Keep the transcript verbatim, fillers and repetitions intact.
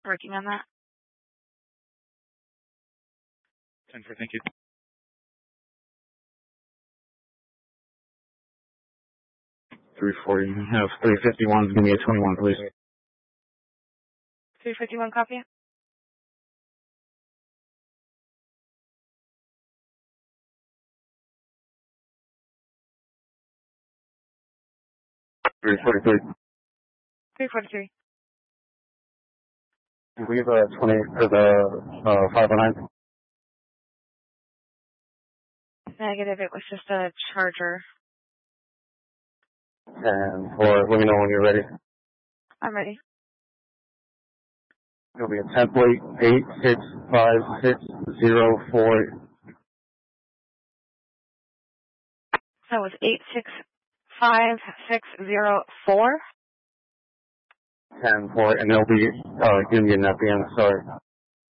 Working on that. ten four, thank you. three forty, you have three fifty-one, give me a twenty-one, please. three fifty-one, copy. three forty-three. three forty-three. We have a twenty for the uh, five oh nine. Negative, it was just a charger. And for, let me know when you're ready. I'm ready. It'll be a template eight six five six zero four. So it was eight six five six zero four. ten four, and it'll be uh, Union at the end, sorry.